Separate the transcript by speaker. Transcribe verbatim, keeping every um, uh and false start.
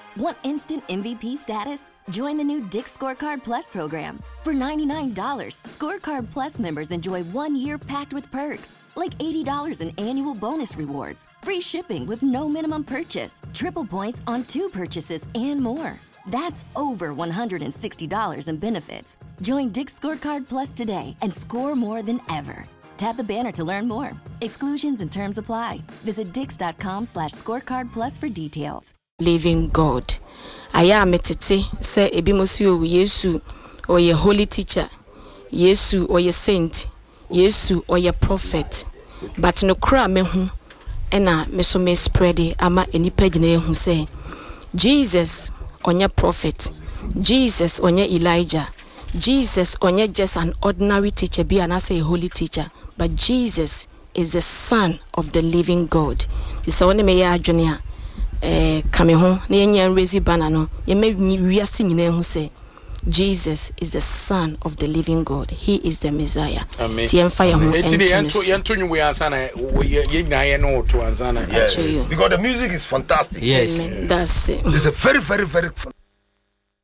Speaker 1: Want instant M V P status? Join the new Dick's Scorecard Plus program. For ninety-nine dollars, Scorecard Plus members enjoy one year packed with perks, like eighty dollars in annual bonus rewards, free shipping with no minimum purchase, triple points on two purchases, and more. That's over one hundred sixty dollars in benefits. Join Dick's Scorecard Plus today and score more than ever. Tap the banner to learn more. Exclusions and terms apply. Visit dix.com slash scorecard plus for details.
Speaker 2: Living God. Aya metete say ebimosi o Yesu or ye holy teacher. Yesu or ye saint. Yesu or ye prophet. But no kra me hu ena me so me spread ama enipa gina hu say Jesus onye prophet. Jesus onye Elijah. Jesus onye just an ordinary teacher be and I say a holy teacher. But Jesus is the Son of the living God. This one me ya adwene a eh kame ho na yenya raise banner no ye me wiase nyina hu say Jesus is the Son of the living God. He is the Messiah.
Speaker 3: Amen.
Speaker 2: Because
Speaker 4: the music is fantastic.
Speaker 3: Yes.
Speaker 2: Amen. That's it.
Speaker 4: It's a very, very, very